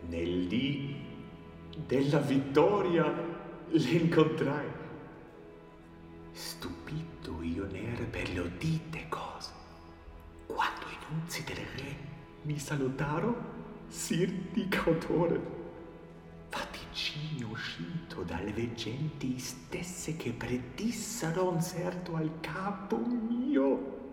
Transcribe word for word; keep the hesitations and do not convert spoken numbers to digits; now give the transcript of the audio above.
Nel dì della vittoria l'incontrai. Stupito io n'era per le udite cose, quando i nunzi del re mi salutaro, sir di cautore. Vaticini uscito dalle veggenti stesse che predissero un certo al capo mio.